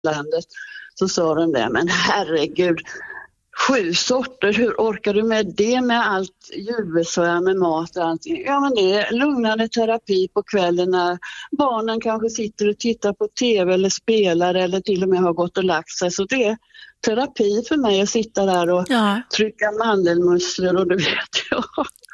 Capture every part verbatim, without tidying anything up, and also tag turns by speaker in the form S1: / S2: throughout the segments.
S1: landet. Så sa de det, men herregud, sju sorter, hur orkar du med det med allt julbesvär med mat och allting? Ja, men det är lugnande terapi på kvällen när barnen kanske sitter och tittar på tv eller spelar eller till och med har gått och lagt sig. Så det är terapi för mig att sitta där och ja. trycka mandelmusslor och det vet jag.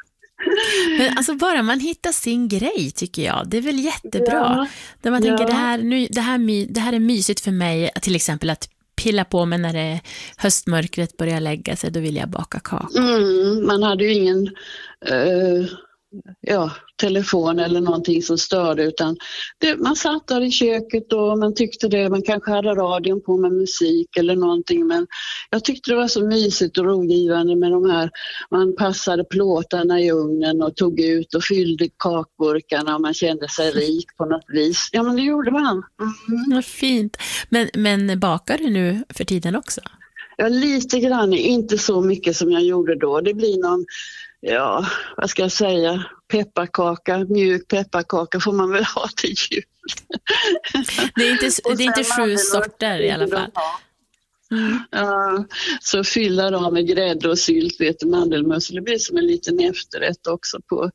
S2: Men alltså bara man hittar sin grej tycker jag, det är väl jättebra.
S1: Ja.
S2: Där man tänker
S1: Ja.
S2: det här, nu, det, här my, det här är mysigt för mig, till exempel att pilla på mig när det höstmörkret börjar lägga sig, då vill jag baka kakor.
S1: Mm, man hade ju ingen uh, ja, telefon eller någonting som störde, utan det, man satt där i köket och man tyckte det, man kanske hade radion på med musik eller någonting, men jag tyckte det var så mysigt och rogivande med de här, man passade plåtarna i ugnen och tog ut och fyllde kakburkarna och man kände sig rik på något vis. Ja, men det gjorde man. Mm.
S2: Vad fint. Men, men bakar du nu för tiden också?
S1: Ja, lite grann, inte så mycket som jag gjorde då. Det blir någon, ja, vad ska jag säga, pepparkaka, mjuk pepparkaka får man väl ha till jul.
S2: Det är inte, det är inte sju sorter i alla fall.
S1: Mm. Ja, så fylla dem med grädde och sylt, vet du, mandelmöss. Det blir som en liten efterrätt också på,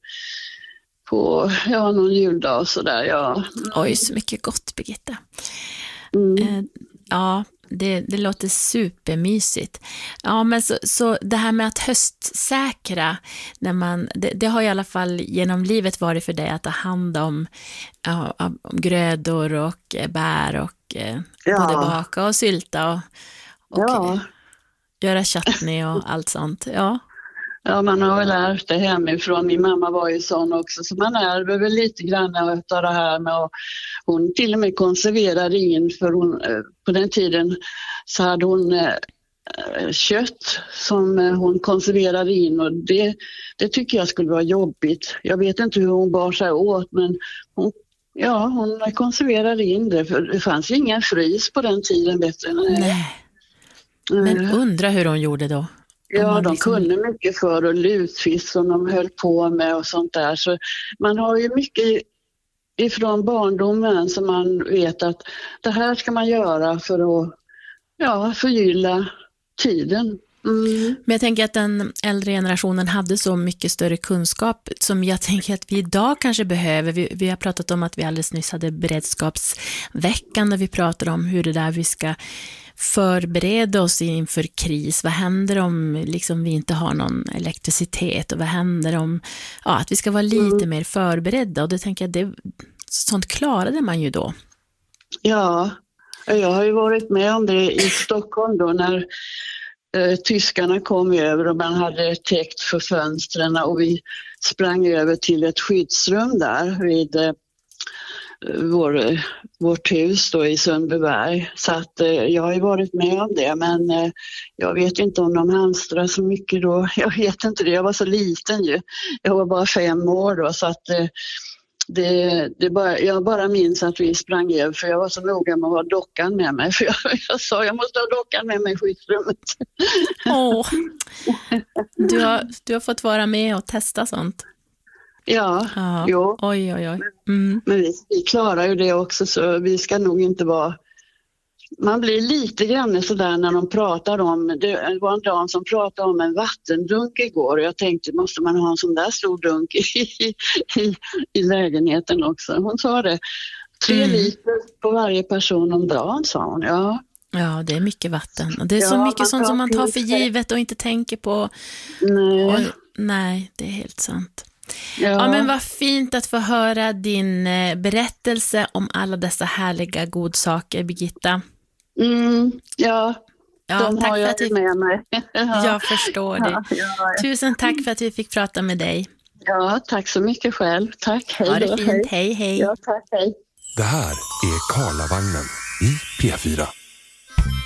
S1: på ja, någon juldag och sådär. Ja. Mm.
S2: Oj, så mycket gott, Birgitta.
S1: Mm.
S2: Eh, ja, det, det låter supermysigt. Ja, men så, så det här med att höstsäkra, när man, det, det har i alla fall genom livet varit för dig att ta hand om, ja, om grödor och bär och
S1: ja.
S2: både baka och sylta och, och
S1: ja.
S2: göra chutney och allt sånt. Ja.
S1: Ja, man har väl lärt det hemifrån. Min mamma var ju sån också, så man ärver väl lite grann av det här med att hon till och med konserverade in, för hon, på den tiden så hade hon äh, kött som hon konserverade in, och det, det tycker jag skulle vara jobbigt. Jag vet inte hur hon bar sig åt, men hon, ja, hon konserverade in det, för det fanns ju ingen frys på den tiden, vet du.
S2: Nej. Men undra hur hon gjorde då.
S1: Ja, de liksom kunde mycket för och lutfisk som de höll på med och sånt där. Så man har ju mycket ifrån barndomen som man vet att det här ska man göra för att ja, förgylla tiden. Mm.
S2: Men jag tänker att den äldre generationen hade så mycket större kunskap som jag tänker att vi idag kanske behöver. Vi, vi har pratat om att vi alldeles nyss hade beredskapsveckan där vi pratade om hur det där vi ska förbereda oss inför kris. Vad händer om liksom vi inte har någon elektricitet, och vad händer om ja, att vi ska vara lite mm. mer förberedda, och det tänker jag, det, sånt klarade man ju då.
S1: Ja, jag har ju varit med om det i Stockholm då när eh, tyskarna kom över och man hade täckt för fönstren, och vi sprang över till ett skyddsrum där vid eh, Vår, vårt hus då i Sundbyberg. Så att eh, jag har ju varit med om det, men eh, jag vet inte om de hamstrar så mycket då. Jag vet inte det, jag var så liten ju. Jag var bara fem år då, så att eh, det, det bara, jag bara minns att vi sprang över, för jag var så noga med att ha dockan med mig. För jag, jag sa, jag måste ha dockan med mig i skyddsrummet.
S2: Åh, du har, du har fått vara med och testa sånt.
S1: Ja,
S2: ja.
S1: Jo.
S2: Oj, oj, oj. Mm.
S1: Men vi, vi klarar ju det också, så vi ska nog inte vara... Man blir lite grann sådär när de pratar om... Det var en dam som pratade om en vattendunk igår, och jag tänkte, måste man ha en sån där stor dunk i, i, i lägenheten också? Hon sa det, tre mm. liter på varje person om dagen, sa hon. Ja.
S2: Ja, det är mycket vatten. Och det är
S1: ja,
S2: så mycket sånt som man tar för givet och inte tänker på.
S1: Nej,
S2: och, nej det är helt sant.
S1: Ja.
S2: ja, men vad fint att få höra din eh, berättelse om alla dessa härliga godsaker, Birgitta.
S1: Mm, ja,
S2: ja,
S1: de
S2: tack
S1: har jag
S2: för att du...
S1: med mig. Ja.
S2: Jag förstår det. Ja, ja, ja. Tusen tack för att vi fick prata med dig.
S1: Ja, tack så mycket själv. Tack, hej
S2: ha det
S1: då.
S2: fint, hej, hej.
S1: Ja, tack, hej.
S3: Det här är Karlavagnen i P fyra.